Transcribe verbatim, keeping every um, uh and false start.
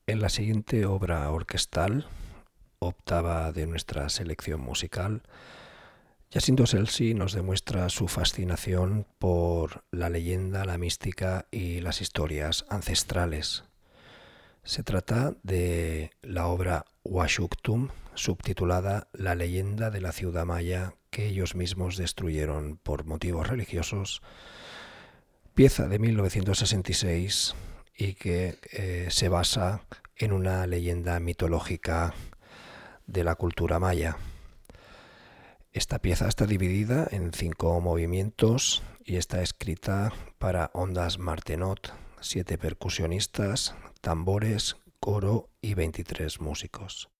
En la siguiente obra orquestal, octava de nuestra selección musical, Jacinto Scelsi nos demuestra su fascinación por la leyenda, la mística y las historias ancestrales. Se trata de la obra Huashuktum, subtitulada La leyenda de la ciudad maya que ellos mismos destruyeron por motivos religiosos, pieza de mil novecientos sesenta y seis y que eh, se basa en una leyenda mitológica de la cultura maya. Esta pieza está dividida en cinco movimientos y está escrita para ondas martenot, siete percusionistas, tambores, coro y veintitrés músicos.